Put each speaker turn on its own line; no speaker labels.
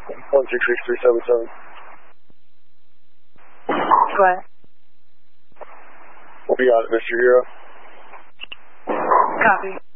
166-377.
Go ahead.
We'll be on it, Mr. Hero.
Copy.